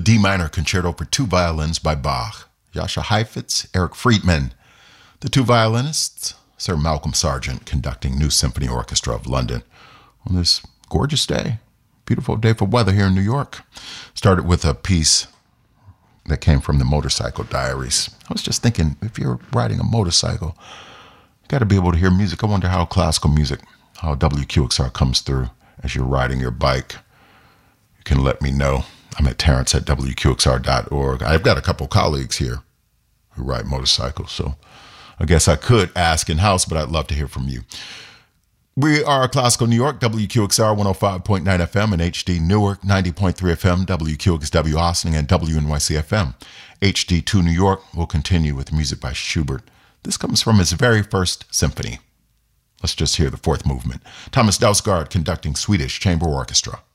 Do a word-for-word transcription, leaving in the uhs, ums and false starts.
D minor concerto for two violins by Bach. Jascha Heifetz, Eric Friedman. The two violinists, Sir Malcolm Sargent, conducting New Symphony Orchestra of London on this gorgeous day. Beautiful day for weather here in New York. Started with a piece that came from the Motorcycle Diaries. I was just thinking, if you're riding a motorcycle, you got to be able to hear music. I wonder how classical music, how W Q X R comes through as you're riding your bike. You can let me know. I'm at Terrence at W Q X R dot org. I've got a couple colleagues here who ride motorcycles, so I guess I could ask in-house, but I'd love to hear from you. We are Classical New York, W Q X R one oh five point nine F M and H D Newark ninety point three F M, W Q X W Austin, and W N Y C F M. H D two New York will continue with music by Schubert. This comes from his very first symphony. Let's just hear the fourth movement. Thomas Dausgaard conducting Swedish Chamber Orchestra.